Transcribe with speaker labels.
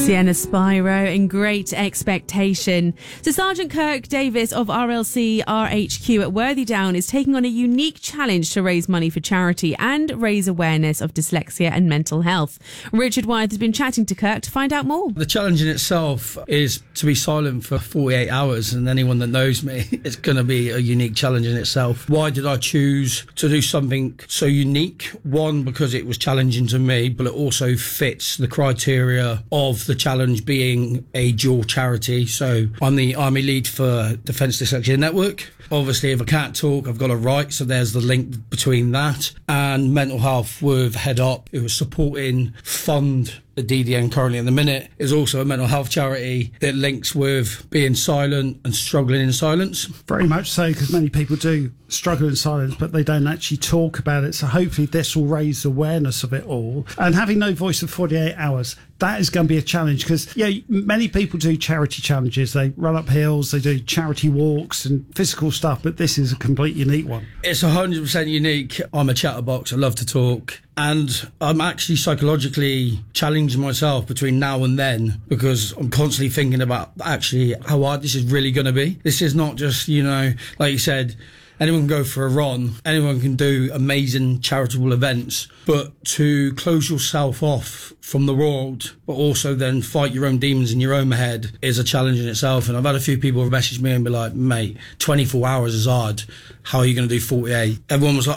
Speaker 1: Sienna Spyro in Great Expectation. So Sergeant Kirk Davis of RLC RHQ at Worthy Down is taking on a unique challenge to raise money for charity and raise awareness of dyslexia and mental health. Richard Wyeth has been chatting to Kirk to find out more.
Speaker 2: The challenge in itself is to be silent for 48 hours, and anyone that knows me, it's going to be a unique challenge in itself. Why did I choose to do something so unique? One, because it was challenging to me, but it also fits the criteria of the challenge being a dual charity. So I'm the Army lead for Defence Dyslexia Network. Obviously, if I can't talk, I've got to write, so there's the link between that. And mental health with Head Up, who was supporting fund the DDN currently at the minute, is also a mental health charity that links with being silent and struggling in silence.
Speaker 3: Very much so, because many people do struggle in silence, but they don't actually talk about it. So hopefully this will raise awareness of it all. And having no voice for 48 hours, that is going to be a challenge, because many people do charity challenges. They run up hills, they do charity walks and physical stuff, but this is a complete unique one.
Speaker 2: It's 100% unique. I'm a chatterbox. I love to talk. And I'm actually psychologically challenging myself between now and then, because I'm constantly thinking about actually how hard this is really going to be. This is not just, like you said, anyone can go for a run, anyone can do amazing charitable events, but to close yourself off from the world, but also then fight your own demons in your own head, is a challenge in itself. And I've had a few people message me and be like, mate, 24 hours is hard. How are you going to do 48? Everyone was like,